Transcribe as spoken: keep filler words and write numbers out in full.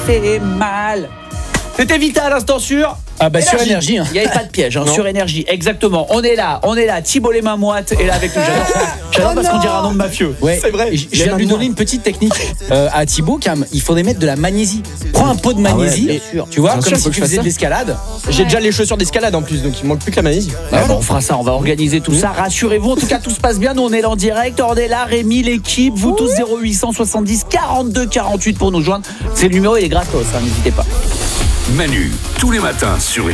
fait mal. C'était Vita à l'instant sûr. Ah bah sur énergie. Hein. Il n'y avait pas de piège, hein, sur énergie, exactement. On est là, on est là. Thibault les mains moites est là avec nous. J'adore, j'adore Oh parce non. qu'on dirait un nom de mafieux. Ouais. C'est vrai. Je je viens de lui donner une petite technique euh, à Thibaut. Cam, il faudrait mettre de la magnésie. Prends un pot de magnésie. bien sûr. Tu vois, Bien comme sûr, si faut que tu je faisais fasse de ça. l'escalade. J'ai déjà les chaussures d'escalade en plus, donc il manque plus que la magnésie. Bah bon, on fera ça, on va organiser tout ça. Rassurez-vous, en tout cas, tout se passe bien. Nous, on est là en direct. On est là, Rémi, l'équipe. Vous tous, zéro huit cent soixante-dix quarante-deux quarante-huit pour nous joindre. C'est le numéro, il est gratos, hein, n'hésitez pas. Manu, tous les matins sur